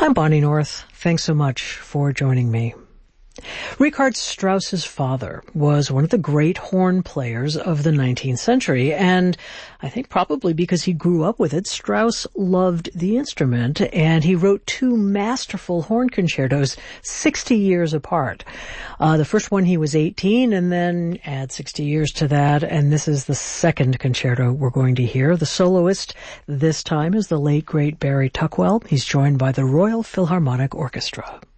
I'm Bonnie North. Thanks so much for joining me. Richard Strauss's father was one of the great horn players of the 19th century, and I think probably because he grew up with it, Strauss loved the instrument, and he wrote two masterful horn concertos 60 years apart. The first one he was 18, and then add 60 years to that, and this is the second concerto we're going to hear. The soloist this time is the late, great Barry Tuckwell. He's joined by the Royal Philharmonic Orchestra.